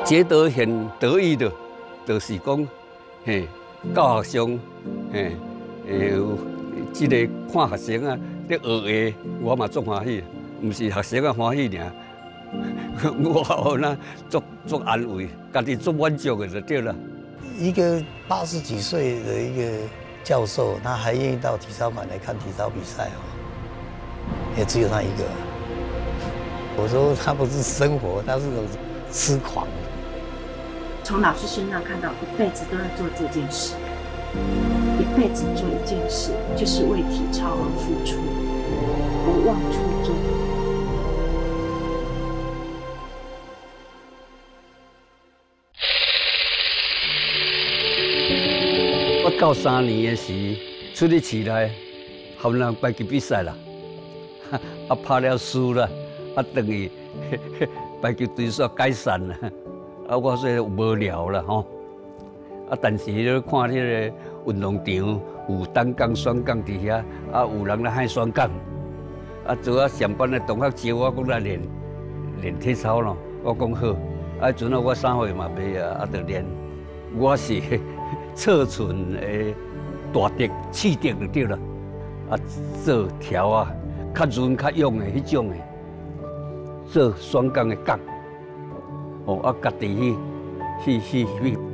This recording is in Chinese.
觉得很得意的，就是讲，嘿，教学上，嘿，这个看学生啊，咧学话，我嘛足欢喜，唔是学生啊欢喜尔，我好那足安慰，家己足满足的就对了。 一个80几岁的一个教授，他还愿意到体操馆来看体操比赛哦，也只有他一个。我说他不是生活，他是种痴狂。 从老师身上看到，一辈子都在做这件事，一辈子做一件事，就是为体操而付出，不忘初衷。 我到3年的时，出去市内，和人排球比赛啦，啊拍了输啦，啊等于排球队煞解散啦，啊我说无聊啦吼，啊但是咧看迄个运动场有单杠、双杠伫遐，啊有人咧喊双杠，啊做啊上班的同学招我讲来练体操咯，我讲好，啊阵啊我3岁嘛袂啊，啊就练，我是。测准的大力、气力就对了，啊，做条啊，较润、较勇的迄种的，做双杠的杠，哦，啊，家己去